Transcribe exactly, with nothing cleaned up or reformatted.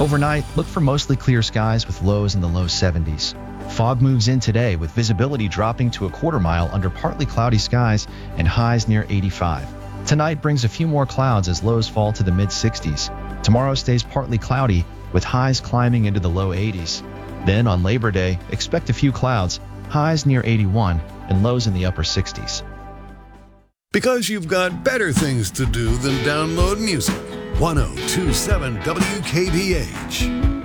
Overnight, look for mostly clear skies with lows in the low seventies. Fog moves in today with visibility dropping to a quarter mile under partly cloudy skies and highs near eighty-five. Tonight brings a few more clouds as lows fall to the mid sixties. Tomorrow stays partly cloudy with highs climbing into the low eighties. Then on Labor Day, expect a few clouds, highs near eighty-one and lows in the upper sixties. Because you've got better things to do than download music. ten twenty-seven W K B H.